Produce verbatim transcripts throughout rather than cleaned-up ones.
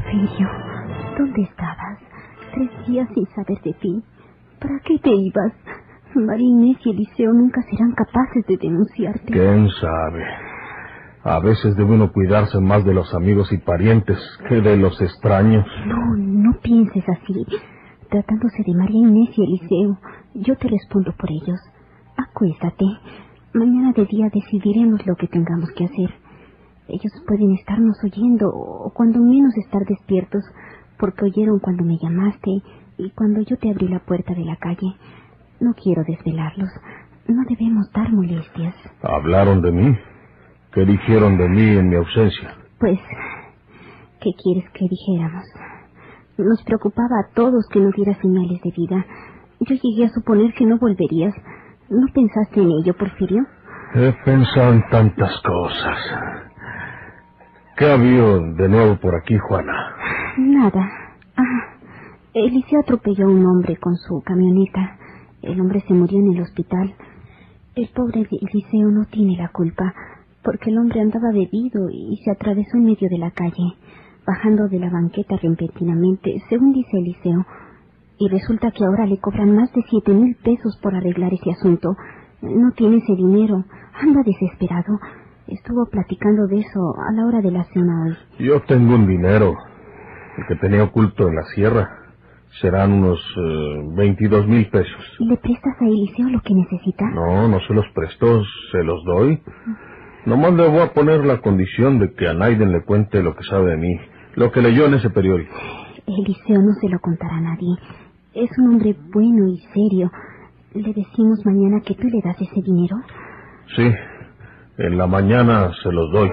Porfirio, ¿dónde estabas? Tres días sin saber de ti. ¿Para qué te ibas? María Inés y Eliseo nunca serán capaces de denunciarte. ¿Quién sabe? A veces debe uno cuidarse más de los amigos y parientes que de los extraños. No, no pienses así. Tratándose de María Inés y Eliseo, yo te respondo por ellos. Acuéstate. Mañana de día decidiremos lo que tengamos que hacer. Ellos pueden estarnos oyendo, o cuando menos estar despiertos, porque oyeron cuando me llamaste y cuando yo te abrí la puerta de la calle. No quiero desvelarlos. No debemos dar molestias. ¿Hablaron de mí? ¿Qué dijeron de mí en mi ausencia? Pues, ¿qué quieres que dijéramos? Nos preocupaba a todos que no dieras señales de vida. Yo llegué a suponer que no volverías. ¿No pensaste en ello, Porfirio? He pensado en tantas cosas. ¿Qué ha habido de nuevo por aquí, Juana? Nada. Ah, Eliseo atropelló a un hombre con su camioneta. El hombre se murió en el hospital. El pobre Eliseo no tiene la culpa, porque el hombre andaba bebido y se atravesó en medio de la calle, bajando de la banqueta repentinamente, según dice Eliseo, y resulta que ahora le cobran más de siete mil pesos por arreglar ese asunto. No tiene ese dinero, anda desesperado. Estuvo platicando de eso a la hora de la cena hoy. Yo tengo un dinero, el que tenía oculto en la sierra. Serán unos eh, veintidós mil pesos. ¿Le prestas a Eliseo lo que necesita? No, no se los presto, se los doy. Nomás le voy a poner la condición de que a Naiden le cuente lo que sabe de mí, lo que leyó en ese periódico. Eliseo no se lo contará a nadie. Es un hombre bueno y serio. ¿Le decimos mañana que tú le das ese dinero? Sí, en la mañana se los doy.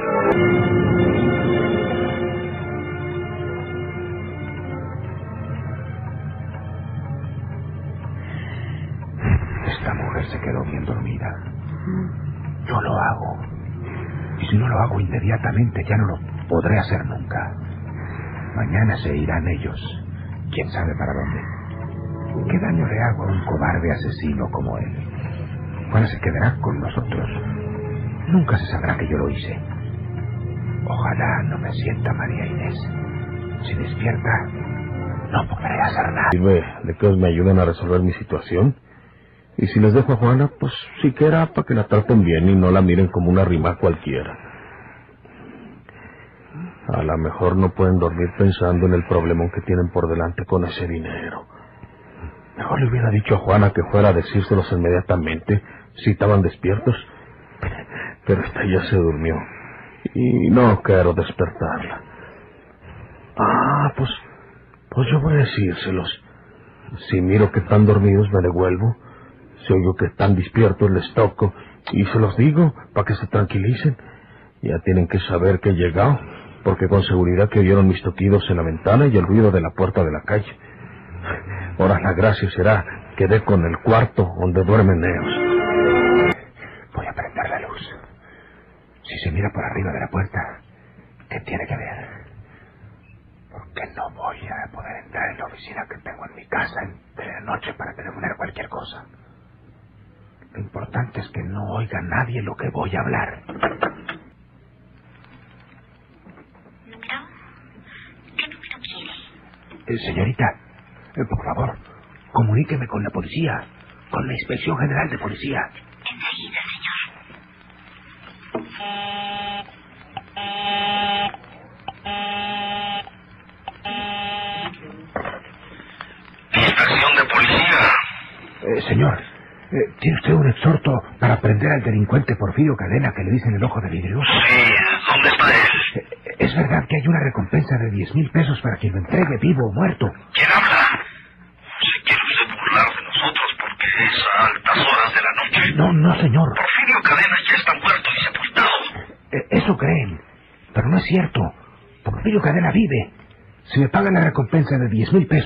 Esta mujer se quedó bien dormida. Yo lo hago. Y si no lo hago inmediatamente, ya no lo podré hacer nunca. Mañana se irán ellos. ¿Quién sabe para dónde? ¿Qué daño le hago a un cobarde asesino como él? Juana se quedará con nosotros. Nunca se sabrá que yo lo hice. Ojalá no me sienta María Inés. Si despierta, no podré hacer nada. ¿Sirve de que me ayuden a resolver mi situación? Y si les dejo a Juana, pues siquiera para que la traten bien y no la miren como una rima cualquiera. A lo mejor no pueden dormir pensando en el problemón que tienen por delante con ese dinero. Mejor le hubiera dicho a Juana que fuera a decírselos inmediatamente si estaban despiertos. Pero esta ya se durmió y no quiero despertarla. Ah, pues, pues yo voy a decírselos. Si miro que están dormidos, me devuelvo. Si oigo que están despiertos, les toco y se los digo para que se tranquilicen. Ya tienen que saber que he llegado, porque con seguridad que oyeron mis toquidos en la ventana y el ruido de la puerta de la calle. Ahora la gracia será que dé con el cuarto donde duermen ellos. Voy a prender la luz. Si se mira por arriba de la puerta, ¿qué tiene que ver? Porque no voy a poder entrar en la oficina que tengo en mi casa entre la noche para telefonear cualquier cosa. Lo importante es que no oiga nadie lo que voy a hablar. ¿Número? ¿Qué número quiere? Eh, señorita, eh, por favor, comuníqueme con la policía, con la Inspección General de Policía. Enseguida, señor. Inspección de policía. Eh, señor, eh, ¿tiene usted un exhorto para prender al delincuente Porfirio Cadena que le dicen el ojo de vidrio? Sí, ¿dónde está él? Eh, ¿Es verdad que hay una recompensa de diez mil pesos para quien lo entregue vivo o muerto? ¿Quién habla? ¿Se quiere usted burlar de nosotros porque es a altas horas de la noche? No, no, señor. Porfirio Cadena ya está muerto y sepultado. Eh, eso creen, pero no es cierto. Porfirio Cadena vive. Si me pagan la recompensa de diez mil pesos,